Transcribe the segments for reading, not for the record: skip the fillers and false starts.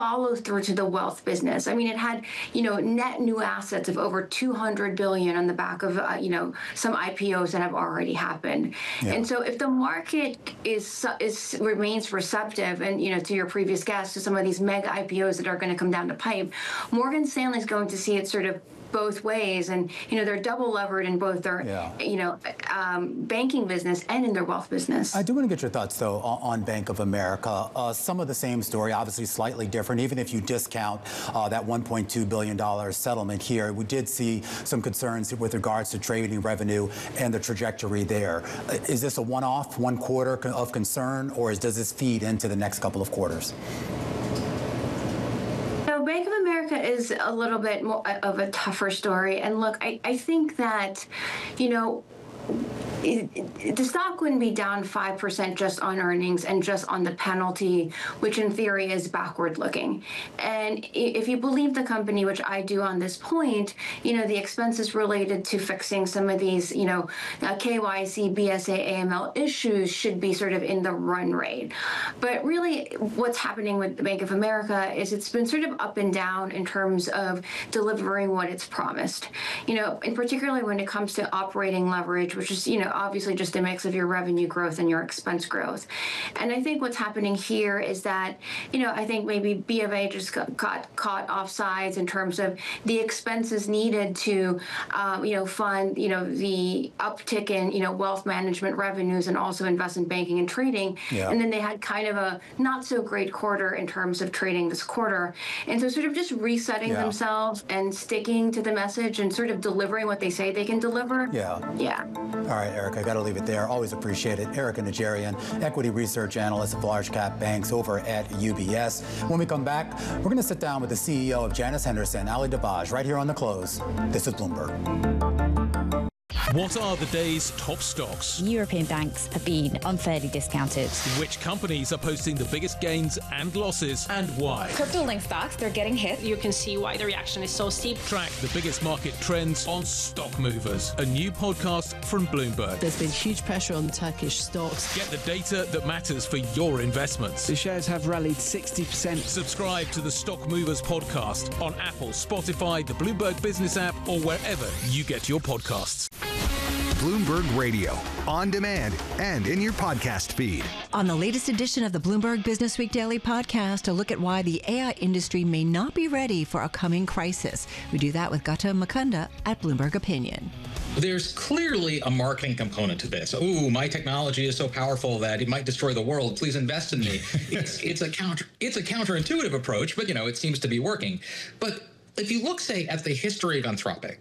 follow through to the wealth business. I mean, it had, net new assets of over 200 billion on the back of, some IPOs that have already happened. Yeah. And so if the market remains receptive and, to your previous guest, to some of these mega IPOs that are going to come down the pipe, Morgan Stanley is going to see it sort of both ways, and they're double levered in both their banking business and in their wealth business. I do want to get your thoughts though on Bank of America. Some of the same story, obviously slightly different. Even if you discount that $1.2 billion settlement here, we did see some concerns with regards to trading revenue and the trajectory there. Is this a one-off, one quarter of concern, or does this feed into the next couple of quarters? Bank of America is a little bit more of a tougher story. And look, I think that, the stock wouldn't be down 5% just on earnings and just on the penalty, which in theory is backward looking. And if you believe the company, which I do on this point, the expenses related to fixing some of these, KYC, BSA, AML issues should be sort of in the run rate. But really what's happening with the Bank of America is it's been sort of up and down in terms of delivering what it's promised. And particularly when it comes to operating leverage, which is, obviously just a mix of your revenue growth and your expense growth. And I think what's happening here is that, I think maybe B of A just got caught offsides in terms of the expenses needed to, fund, the uptick in, wealth management revenues and also investment banking and trading. Yeah. And then they had kind of a not so great quarter in terms of trading this quarter. And so sort of just resetting themselves and sticking to the message and sort of delivering what they say they can deliver. Yeah. All right, Erica, I got to leave it there. Always appreciate it. Erica Najarian, equity research analyst of large cap banks over at UBS. When we come back, we're going to sit down with the CEO of Janus Henderson, Ali Dibadj, right here on The Close. This is Bloomberg. What are the day's top stocks? European banks have been unfairly discounted. Which companies are posting the biggest gains and losses, and why? Crypto-linked stocks, they're getting hit. You can see why the reaction is so steep. Track the biggest market trends on Stock Movers, a new podcast from Bloomberg. There's been huge pressure on Turkish stocks. Get the data that matters for your investments. The shares have rallied 60%. Subscribe to the Stock Movers podcast on Apple, Spotify, the Bloomberg Business app, or wherever you get your podcasts. Bloomberg Radio, on demand and in your podcast feed. On the latest edition of the Bloomberg Business Week Daily podcast, a look at why the AI industry may not be ready for a coming crisis. We do that with Gautam Mukunda at Bloomberg Opinion. There's clearly a marketing component to this. Ooh, my technology is so powerful that it might destroy the world. Please invest in me. It's a counterintuitive approach, but it seems to be working. But if you look, say, at the history of Anthropic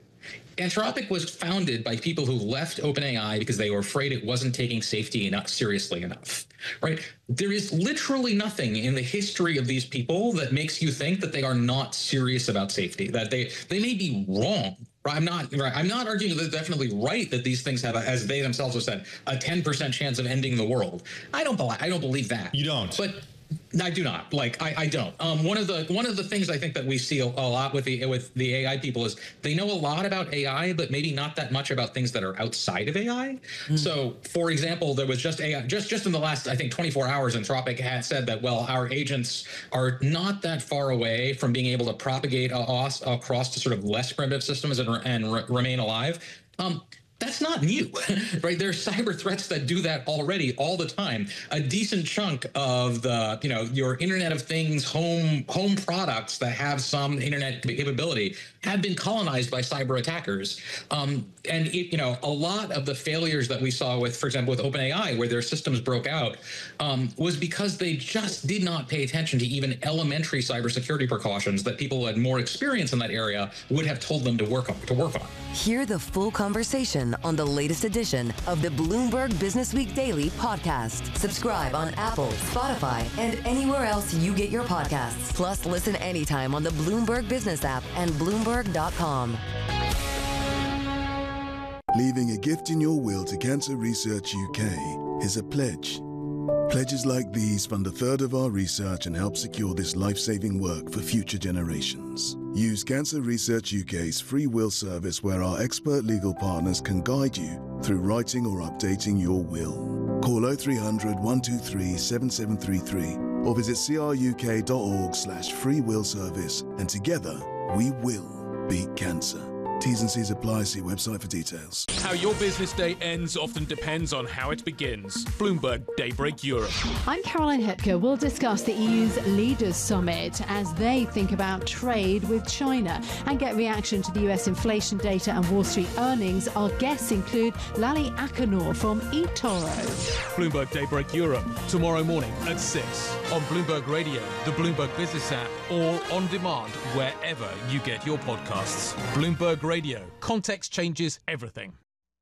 was founded by people who left OpenAI because they were afraid it wasn't taking safety seriously enough, right? There is literally nothing in the history of these people that makes you think that they are not serious about safety, that they may be wrong. I'm not arguing that they're definitely right that these things have, as they themselves have said, a 10% chance of ending the world. I don't believe that. You don't. But I do not. I don't. One of the things I think that we see a lot with the AI people is they know a lot about AI, but maybe not that much about things that are outside of AI. So, for example, there was just AI just in the last, I think, 24 hours. Anthropic had said that, well, our agents are not that far away from being able to propagate across to sort of less primitive systems and remain alive. That's not new, right? There's cyber threats that do that already all the time. A decent chunk of the, your Internet of Things home products that have some internet capability have been colonized by cyber attackers. And a lot of the failures that we saw with, for example, with OpenAI, where their systems broke out, was because they just did not pay attention to even elementary cybersecurity precautions that people who had more experience in that area would have told them to work on. Hear the full conversation on the latest edition of the Bloomberg Business Week Daily podcast. Subscribe on Apple, Spotify, and anywhere else you get your podcasts. Plus, listen anytime on the Bloomberg Business app and Bloomberg.com. Leaving a gift in your will to Cancer Research UK is a pledge. Pledges like these fund a third of our research and help secure this life-saving work for future generations. Use Cancer Research UK's free will service where our expert legal partners can guide you through writing or updating your will. Call 0300 123 7733 or visit cruk.org/free will service, and together we will beat cancer. T's and C's apply. See website for details. How your business day ends often depends on how it begins. Bloomberg Daybreak Europe. I'm Caroline Hetker. We'll discuss the EU's Leaders Summit as they think about trade with China and get reaction to the US inflation data and Wall Street earnings. Our guests include Lally Akinor from eToro. Bloomberg Daybreak Europe, tomorrow morning at 6 on Bloomberg Radio, the Bloomberg Business app, or on demand wherever you get your podcasts. Bloomberg Radio. Context changes everything.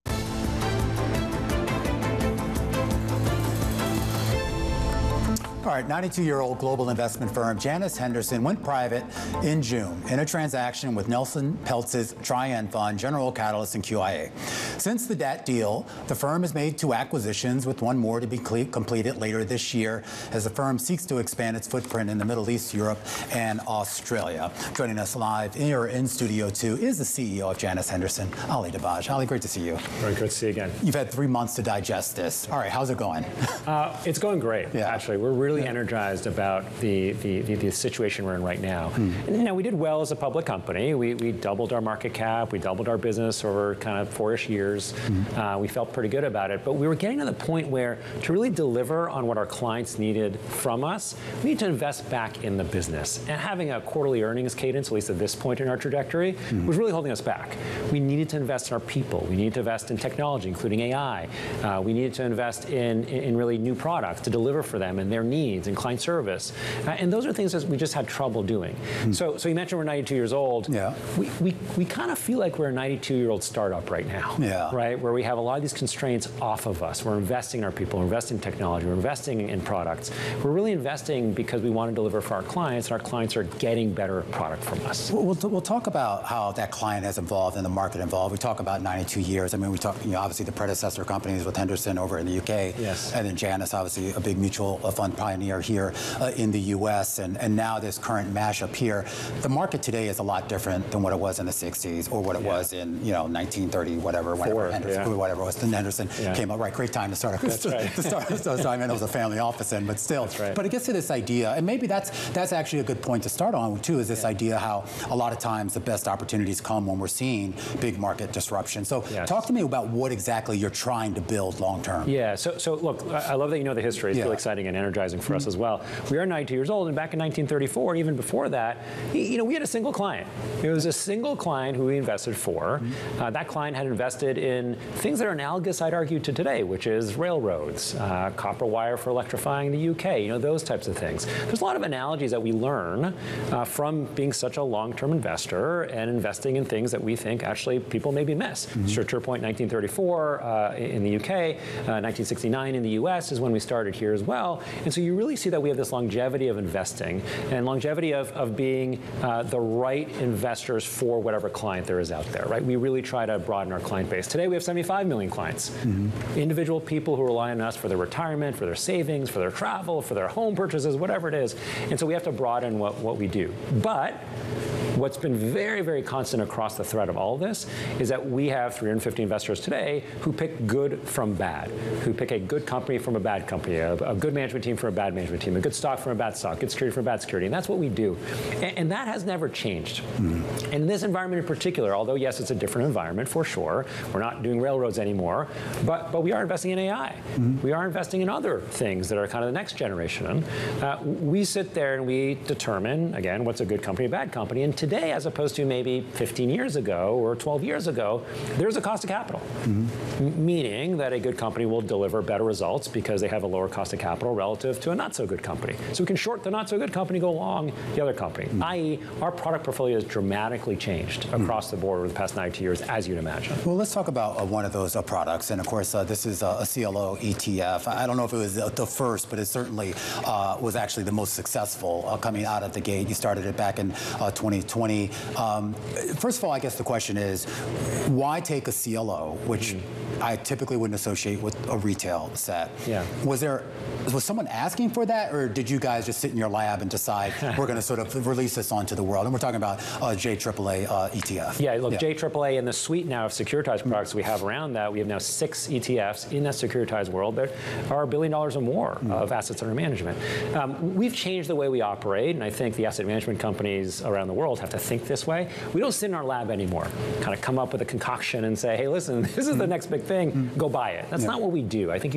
All right, 92-year-old global investment firm Janus Henderson went private in June in a transaction with Nelson Peltz's Trian Fund, General Catalyst, and QIA. Since that deal, the firm has made 2 acquisitions, with one more to be completed later this year as the firm seeks to expand its footprint in the Middle East, Europe, and Australia. Joining us live here in Studio 2 is the CEO of Janus Henderson, Ali Dibadj. Ali, great to see you. Very good to see you again. You've had 3 months to digest this. All right, how's it going? It's going great, actually. We're really energized about the situation we're in right now. And, we did well as a public company. We doubled our market cap. We doubled our business over kind of 4-ish years. We felt pretty good about it. But we were getting to the point where to really deliver on what our clients needed from us, we need to invest back in the business. And having a quarterly earnings cadence, at least at this point in our trajectory, was really holding us back. We needed to invest in our people. We needed to invest in technology, including AI. We needed to invest in really new products to deliver for them and their needs and client service. And those are things that we just had trouble doing. So you mentioned we're 92 years old. Yeah. We kind of feel like we're a 92-year-old startup right now. Yeah. Right? Where we have a lot of these constraints off of us. We're investing in our people, we're investing in technology, we're investing in products. We're really investing because we want to deliver for our clients, and our clients are getting better product from us. We'll talk about how that client has evolved and the market evolved. We talk about 92 years. I mean, we talk, obviously the predecessor companies with Henderson over in the UK. Yes. And then Janus, obviously a big mutual fund pioneer here in the US, and now this current mashup here. The market today is a lot different than what it was in the 60s or what it was in 1930, whatever, whenever Henderson, whatever it was. Then Henderson came up. Right, great time to start. That's right. to start. I mean, it was a family office then, but still. That's right. But it gets to this idea, and maybe that's actually a good point to start on too. Is this idea how a lot of times the best opportunities come when we're seeing big market disruption. So talk to me about what exactly you're trying to build long term. Yeah. So look, I love that you know the history. It's really exciting and energizing for us as well. We are 92 years old, and back in 1934, and even before that, we had a single client. It was a single client who we invested for. That client had invested in things that are analogous, I'd argue, to today, which is railroads, copper wire for electrifying the UK, those types of things. There's a lot of analogies that we learn from being such a long-term investor and investing in things that we think actually people maybe miss. Structure Point 1934 in the UK, 1969 in the US is when we started here as well. And so you really see that we have this longevity of investing and longevity of being the right investors for whatever client there is out there, right? We really try to broaden our client base. Today we have 75 million clients. Individual people who rely on us for their retirement, for their savings, for their travel, for their home purchases, whatever it is. And so we have to broaden what we do. But what's been very, very constant across the thread of all of this is that we have 350 investors today who pick good from bad, who pick a good company from a bad company, a good management team from a bad management team, a good stock from a bad stock, good security from a bad security. And that's what we do. And that has never changed. And in this environment in particular, although, yes, it's a different environment for sure, we're not doing railroads anymore, but we are investing in AI. We are investing in other things that are kind of the next generation. We sit there and we determine, again, what's a good company, a bad company. And today, as opposed to maybe 15 years ago or 12 years ago, there's a cost of capital, meaning that a good company will deliver better results because they have a lower cost of capital relative to a not so good company. So we can short the not so good company, go long the other company, i.e. our product portfolio has dramatically changed across the board over the past 92 years, as you'd imagine. Well, let's talk about one of those products. And of course, this is a CLO ETF. I don't know if it was the first, but it certainly was actually the most successful coming out of the gate. You started it back in 2020. First of all, I guess the question is, why take a CLO, which I typically wouldn't associate with a retail set. Yeah. Was someone asking for that, or did you guys just sit in your lab and decide we're going to sort of release this onto the world? And we're talking about JAAA ETF. Yeah, look, JAAA and the suite now of securitized products we have around that, we have now 6 ETFs in that securitized world. There are $1 billion or more of assets under management. We've changed the way we operate, and I think the asset management companies around the world have to think this way. We don't sit in our lab anymore, kind of come up with a concoction and say, hey, listen, this is the next big thing, go buy it. That's not what we do. I think